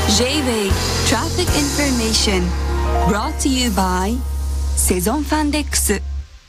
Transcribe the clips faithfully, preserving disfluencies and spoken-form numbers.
J-Way Traffic Information brought to you by セゾンファンデックス。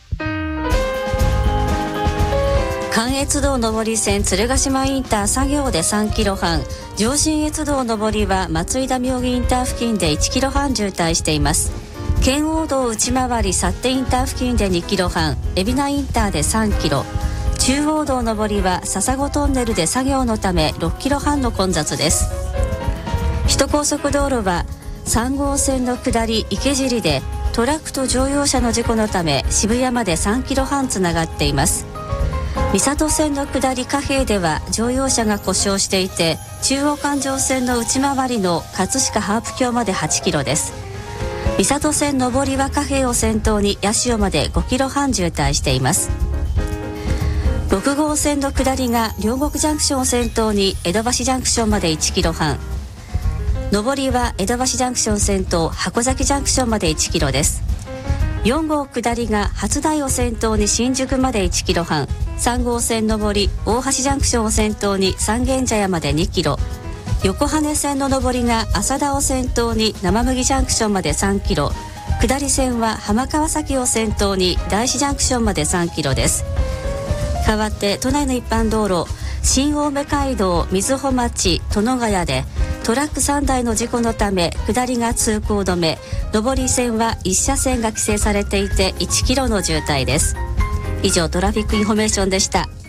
関越道上り線鶴ヶ島インター作業でさんキロはん、上信越道上りは松井田妙義インター付近でいちキロはん渋滞しています。圏央道内回り幸手インター付近でにキロはん、海老名インターでさんキロ、中央道上りは笹子トンネルで作業のためろっキロはんの混雑です。首都高速道路はさん号線の下り池尻でトラックと乗用車の事故のため渋谷までさんキロはんつながっています。三郷線の下り貨幣では乗用車が故障していて、中央環状線の内回りの葛飾ハープ橋まではちキロです。三郷線上りは貨幣を先頭に八潮までごキロはん渋滞しています。ろく号線の下りが両国ジャンクションを先頭に江戸橋ジャンクションまでいちキロはん、上りは江戸橋ジャンクション先頭箱崎ジャンクションまでいちキロです。よん号下りが初台を先頭に新宿までいちキロはん、さん号線上り大橋ジャンクションを先頭に三軒茶屋までにキロ、横羽線の上りが浅田を先頭に生麦ジャンクションまでさんキロ、下り線は浜川崎を先頭に大師ジャンクションまでさんキロです。代わって都内の一般道路、新青梅街道瑞穂町殿ヶ谷でトラックさんだいの事故のため下りが通行止め、上り線はいち車線が規制されていていちキロの渋滞です。以上トラフィックインフォメーションでした。